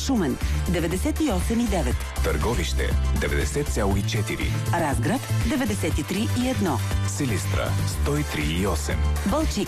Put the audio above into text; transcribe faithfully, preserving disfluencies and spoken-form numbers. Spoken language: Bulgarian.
Шумен деветдесет и осем и девет, Търговище деветдесет цяло и четири, Разград деветдесет и три и едно, Силистра сто и три и осем, Балчик